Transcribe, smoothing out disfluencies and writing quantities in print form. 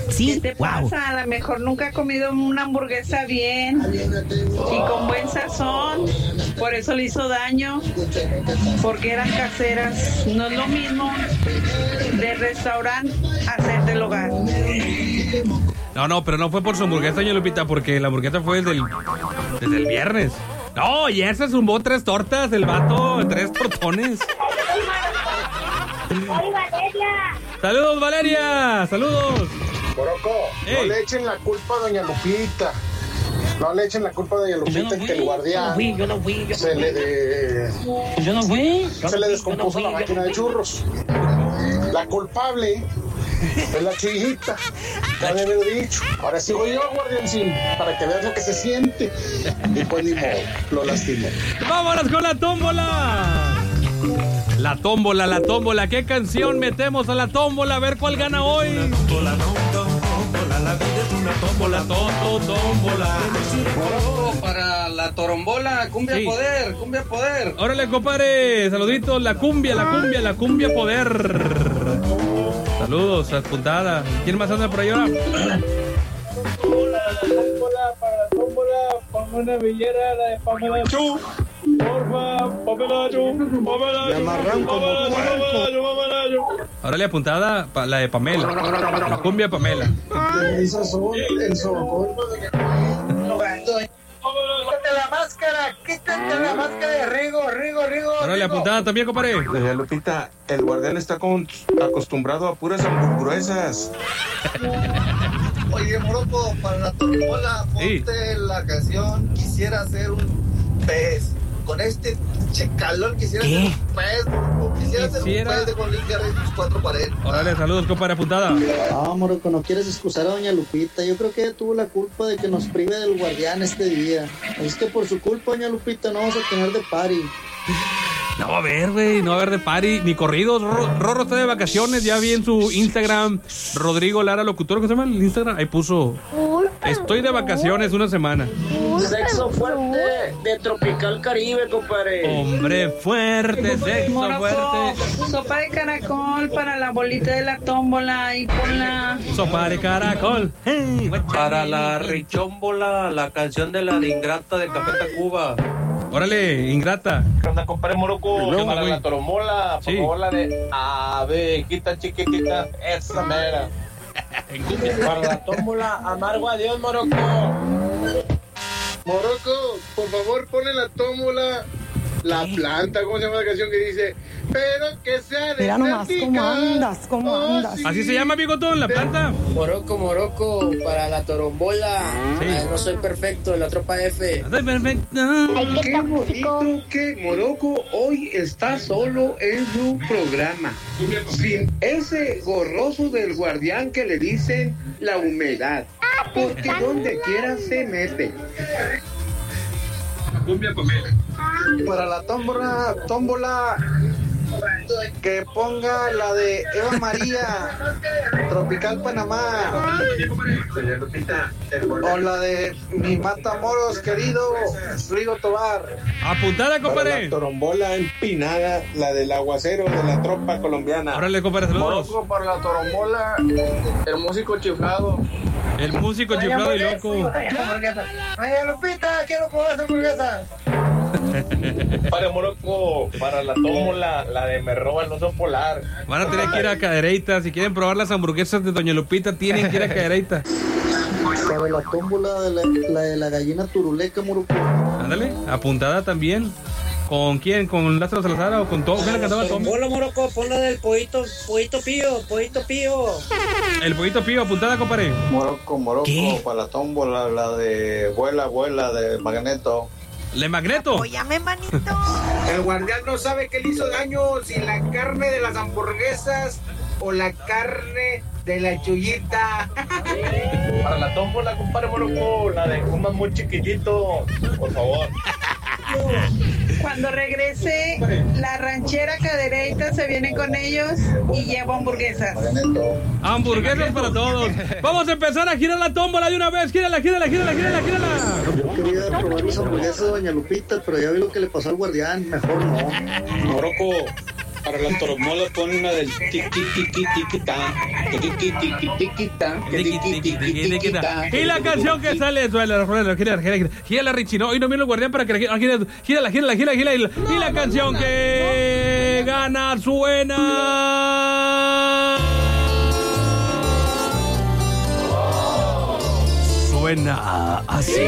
Sí, ¿Qué te wow. pasa? A lo mejor nunca he comido una hamburguesa bien y con buen sazón. Por eso le hizo daño, porque eran caseras. No es lo mismo de restaurante hacer del hogar. No, pero no fue por su hamburguesa, doña Lupita, porque la hamburguesa fue desde el viernes. No, y esa zumbó 3 tortas, el vato, 3 tortones. Saludos, Valeria, saludos. Moroco, no le echen la culpa a doña Lupita. No le echen la culpa a doña Lupita que el guardián se le descompuso la máquina de churros. La culpable es la chillita. Ya me había dicho. Ahora sigo yo, guardiancín, para que veas lo que se siente. Y pues ni modo, lo lastimó. ¡Vámonos con la tómbola! La tómbola. ¿Qué canción metemos a la tómbola? A ver cuál gana hoy. Tómbola, la vida es una tómbola, tómbola. Para la torombola, cumbia Sí. poder. Órale, compadre, saluditos, la cumbia poder. Saludos, apuntada. ¿Quién más anda por ahí ahora? Tómbola, ponme una villera, la de Pamela Chu. Porfa, Pamela Chu. Me amarran como puerco. Órale, apuntada, la de Pamela. La cumbia Pamela. El sazón. Quítate la máscara de Rigo. Órale, apuntada también, compadre. Doña Lupita, el guardián está acostumbrado a puras hamburguesas. Oye, Moroco, para la torbola, ponte la canción Quisiera ser un pez. Con este calor quisiera ser un pez, Moroco. Quisiera ser un pez de Juan Luis Guerra y sus 4 paredes. Órale, saludos, compadre, apuntada. No, Moroco, no quieres excusar a doña Lupita. Yo creo que ella tuvo la culpa de que nos prive del guardián este día. Es que por su culpa, doña Lupita, no vamos a tener de party. No va a haber, güey, no va a haber de party, ni corridos. Rorro está de vacaciones, ya vi en su Instagram, Rodrigo Lara Locutor, ¿cómo se llama el Instagram? Ahí puso, estoy de vacaciones una semana. Sexo fuerte de Tropical Caribe, compadre. Hombre fuerte, sexo Moroco, fuerte. sopa de caracol para la bolita de la tómbola y ponla. Sopa de caracol. Hey, Para la richómbola, la canción de la de Ingrata de Café Tacuba. Órale, Ingrata. ¿Qué onda, compadre Moroco? ¿Qué onda, Para güey? la toromola, por Sí. favor, la de abejita chiquitita, esa mera. Para la tómbola, amargo adiós, Moroco. Moroco, por favor, ponle la tómbola. La planta, ¿cómo se llama la canción que dice? Pero que sea de Mira nomás cómo andas. Sí. ¿Así se llama, bigotón, la planta? Moroco, para la torombola. Sí. No soy perfecto, la tropa F. Soy perfecto. Qué bonito que Moroco hoy está solo en su programa. Sin ese gorroso del guardián que le dicen la humedad. Porque donde quiera se mete. Cumbia Pamela. Para la tómbola, que ponga la de Eva María, Tropical Panamá. O la de Mi Matamoros, querido Rigo Tobar. Apuntada, Para compadre. la torombola empinada, la del aguacero de la tropa colombiana. Órale, compadre, saludos. Moroco, para la torombola, el músico chiflado. El músico chiflado y loco. Doña Lupita, quiero comer esa hamburguesa. Para Moroco, para la tómbola, la de Me roba el oso polar. Van a tener que ir a Cadereyta. Si quieren probar las hamburguesas de doña Lupita, tienen que ir a Cadereyta. Para la tómbola de la gallina turuleca, Moroco. Ándale, apuntada también. ¿Con quién? ¿Con Lázaro Salazar o con todo? ¿Quién le cantaba Tom? Hola, Moroco, ponla del pollito pío. El pollito pío, apuntada, compadre. Moroco, para la tómbola, la de Vuela de Magneto. Le Magneto. Óyame, manito. El guardián no sabe qué le hizo daño, si la carne de las hamburguesas o la carne de la chullita. Para la tómbola, compadre Moroco, la de Kuma muy chiquitito, por favor. Cuando regrese la ranchera Cadereyta se viene con ellos y llevo hamburguesas. Hamburguesas para todos. Vamos a empezar a girar la tómbola de una vez. Gírala. Yo quería probar las hamburguesas de doña Lupita, pero ya vi lo que le pasó al guardián. Mejor no. Moroco, Para la toromola pon una del tiquita. Y la canción que sale, gira Richie, ¿no? Y no viene el guardián para que gira. Y la canción que gana suena así.